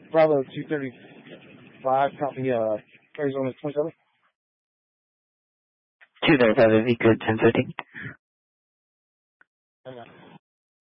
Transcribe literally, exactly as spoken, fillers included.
Bravo two thirty-five, copy, uh, Arizona twenty-seven. two thirty-five, if you could, ten fifteen. Hang on.